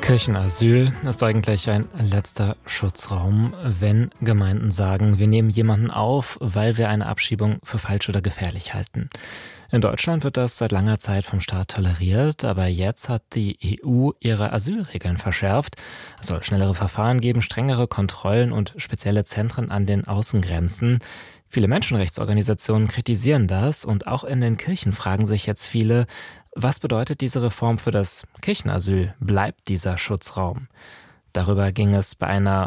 Kirchenasyl ist eigentlich ein letzter Schutzraum, wenn Gemeinden sagen, wir nehmen jemanden auf, weil wir eine Abschiebung für falsch oder gefährlich halten. In Deutschland wird das seit langer Zeit vom Staat toleriert, aber jetzt hat die EU ihre Asylregeln verschärft. Es soll schnellere Verfahren geben, strengere Kontrollen und spezielle Zentren an den Außengrenzen. Viele Menschenrechtsorganisationen kritisieren das und auch in den Kirchen fragen sich jetzt viele, was bedeutet diese Reform für das Kirchenasyl? Bleibt dieser Schutzraum? Darum ging es bei einer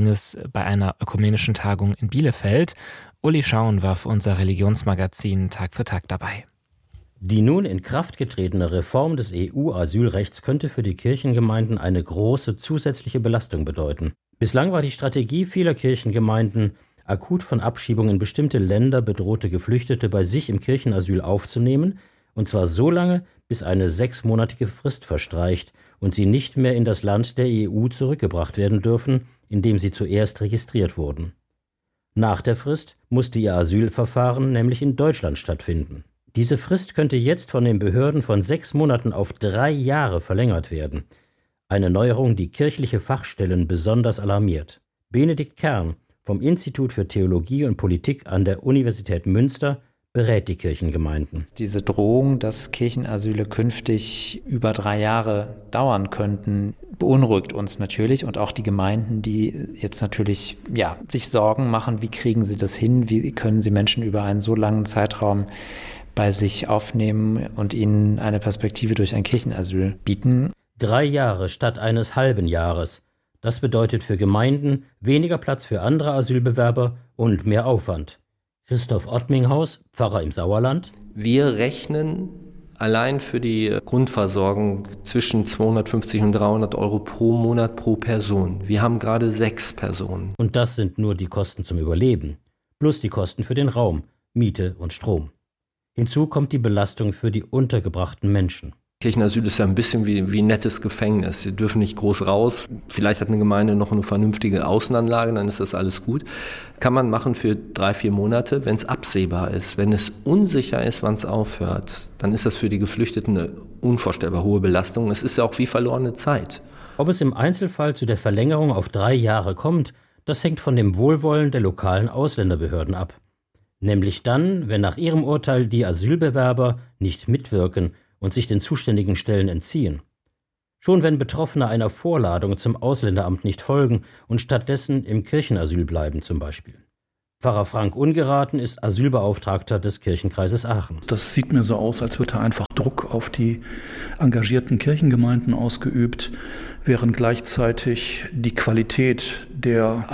ökumenischen Tagung in Bielefeld. Uli Schauen war für unser Religionsmagazin Tag für Tag dabei. Die nun in Kraft getretene Reform des EU-Asylrechts könnte für die Kirchengemeinden eine große zusätzliche Belastung bedeuten. Bislang war die Strategie vieler Kirchengemeinden, akut von Abschiebung in bestimmte Länder bedrohte Geflüchtete bei sich im Kirchenasyl aufzunehmen, und zwar so lange, bis eine 6-monatige Frist verstreicht und sie nicht mehr in das Land der EU zurückgebracht werden dürfen, in dem sie zuerst registriert wurden. Nach der Frist musste ihr Asylverfahren nämlich in Deutschland stattfinden. Diese Frist könnte jetzt von den Behörden von 6 Monaten auf 3 Jahre verlängert werden. Eine Neuerung, die kirchliche Fachstellen besonders alarmiert. Benedikt Kern vom Institut für Theologie und Politik an der Universität Münster berät die Kirchengemeinden. Diese Drohung, dass Kirchenasyle künftig über 3 Jahre dauern könnten, beunruhigt uns natürlich und auch die Gemeinden, die jetzt natürlich sich Sorgen machen, wie kriegen sie das hin, wie können sie Menschen über einen so langen Zeitraum bei sich aufnehmen und ihnen eine Perspektive durch ein Kirchenasyl bieten. 3 Jahre statt eines halben Jahres. Das bedeutet für Gemeinden weniger Platz für andere Asylbewerber und mehr Aufwand. Christoph Ottminghaus, Pfarrer im Sauerland. Wir rechnen allein für die Grundversorgung zwischen 250 und 300 Euro pro Monat pro Person. Wir haben gerade 6 Personen. Und das sind nur die Kosten zum Überleben, plus die Kosten für den Raum, Miete und Strom. Hinzu kommt die Belastung für die untergebrachten Menschen. Kirchenasyl ist ja ein bisschen wie ein nettes Gefängnis. Sie dürfen nicht groß raus. Vielleicht hat eine Gemeinde noch eine vernünftige Außenanlage, dann ist das alles gut. Kann man machen für 3-4 Monate, wenn es absehbar ist. Wenn es unsicher ist, wann es aufhört, dann ist das für die Geflüchteten eine unvorstellbar hohe Belastung. Es ist ja auch wie verlorene Zeit. Ob es im Einzelfall zu der Verlängerung auf 3 Jahre kommt, das hängt von dem Wohlwollen der lokalen Ausländerbehörden ab. Nämlich dann, wenn nach ihrem Urteil die Asylbewerber nicht mitwirken und sich den zuständigen Stellen entziehen. Schon wenn Betroffene einer Vorladung zum Ausländeramt nicht folgen und stattdessen im Kirchenasyl bleiben zum Beispiel. Pfarrer Frank Ungeraten ist Asylbeauftragter des Kirchenkreises Aachen. Das sieht mir so aus, als würde da einfach Druck auf die engagierten Kirchengemeinden ausgeübt, während gleichzeitig die Qualität der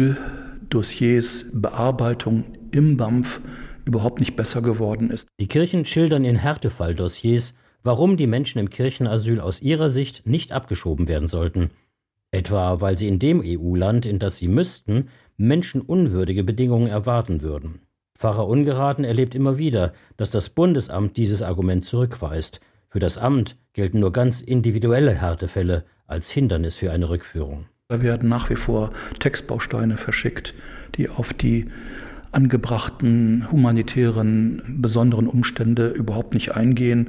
Asyldossiers, Bearbeitung im BAMF überhaupt nicht besser geworden ist. Die Kirchen schildern in Härtefalldossiers, warum die Menschen im Kirchenasyl aus ihrer Sicht nicht abgeschoben werden sollten. Etwa, weil sie in dem EU-Land, in das sie müssten, menschenunwürdige Bedingungen erwarten würden. Pfarrer Ungeraten erlebt immer wieder, dass das Bundesamt dieses Argument zurückweist. Für das Amt gelten nur ganz individuelle Härtefälle als Hindernis für eine Rückführung. Da werden nach wie vor Textbausteine verschickt, die auf die angebrachten humanitären besonderen Umstände überhaupt nicht eingehen.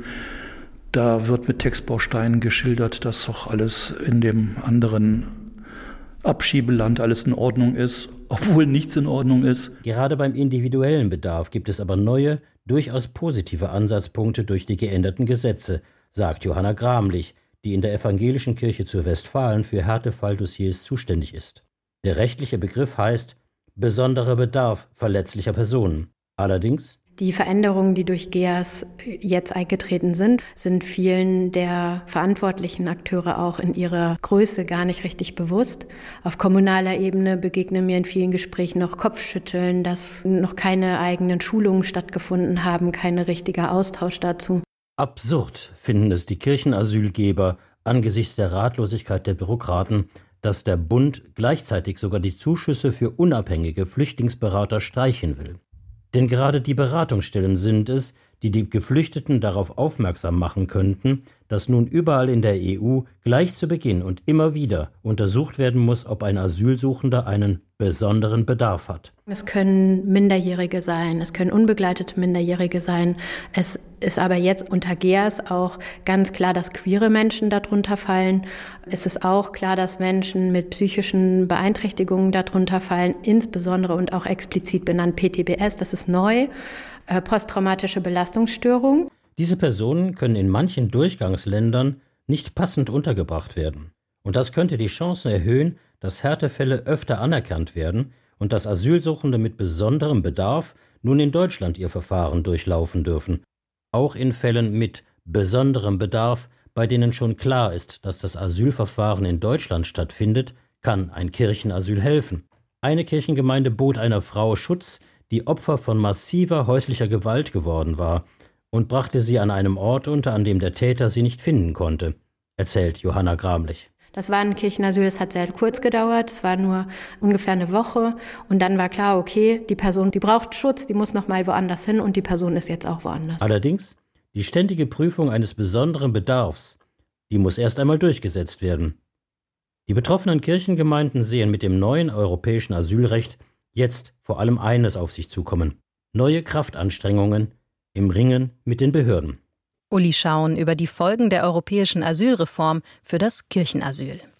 Da wird mit Textbausteinen geschildert, dass doch alles in dem anderen Abschiebeland alles in Ordnung ist, obwohl nichts in Ordnung ist. Gerade beim individuellen Bedarf gibt es aber neue, durchaus positive Ansatzpunkte durch die geänderten Gesetze, sagt Johanna Gramlich, die in der Evangelischen Kirche zu Westfalen für Härtefalldossiers zuständig ist. Der rechtliche Begriff heißt besonderer Bedarf verletzlicher Personen. Allerdings die Veränderungen, die durch GEAS jetzt eingetreten sind, sind vielen der verantwortlichen Akteure auch in ihrer Größe gar nicht richtig bewusst. Auf kommunaler Ebene begegnen mir in vielen Gesprächen noch Kopfschütteln, dass noch keine eigenen Schulungen stattgefunden haben, kein richtiger Austausch dazu. Absurd finden es die Kirchenasylgeber angesichts der Ratlosigkeit der Bürokraten, dass der Bund gleichzeitig sogar die Zuschüsse für unabhängige Flüchtlingsberater streichen will. Denn gerade die Beratungsstellen sind es, die die Geflüchteten darauf aufmerksam machen könnten, dass nun überall in der EU gleich zu Beginn und immer wieder untersucht werden muss, ob ein Asylsuchender einen besonderen Bedarf hat. Es können Minderjährige sein, es können unbegleitete Minderjährige sein, es ist aber jetzt unter GEAS auch ganz klar, dass queere Menschen darunter fallen. Es ist auch klar, dass Menschen mit psychischen Beeinträchtigungen darunter fallen, insbesondere und auch explizit benannt PTBS, das ist neu, posttraumatische Belastungsstörung. Diese Personen können in manchen Durchgangsländern nicht passend untergebracht werden. Und das könnte die Chancen erhöhen, dass Härtefälle öfter anerkannt werden und dass Asylsuchende mit besonderem Bedarf nun in Deutschland ihr Verfahren durchlaufen dürfen. Auch in Fällen mit besonderem Bedarf, bei denen schon klar ist, dass das Asylverfahren in Deutschland stattfindet, kann ein Kirchenasyl helfen. Eine Kirchengemeinde bot einer Frau Schutz, die Opfer von massiver häuslicher Gewalt geworden war, und brachte sie an einem Ort unter, an dem der Täter sie nicht finden konnte, erzählt Johanna Gramlich. Das war ein Kirchenasyl, das hat sehr kurz gedauert, es war nur ungefähr eine Woche und dann war klar, okay, die Person, die braucht Schutz, die muss noch mal woanders hin und die Person ist jetzt auch woanders. Allerdings, die ständige Prüfung eines besonderen Bedarfs, die muss erst einmal durchgesetzt werden. Die betroffenen Kirchengemeinden sehen mit dem neuen europäischen Asylrecht jetzt vor allem eines auf sich zukommen: neue Kraftanstrengungen im Ringen mit den Behörden. Uli Schauen über die Folgen der europäischen Asylreform für das Kirchenasyl.